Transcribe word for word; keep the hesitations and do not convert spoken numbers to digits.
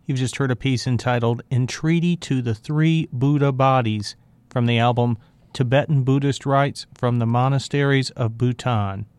You've just heard a piece entitled Entreaty to the Three Buddha Bodies from the album Tibetan Buddhist Rites from the Monasteries of Bhutan.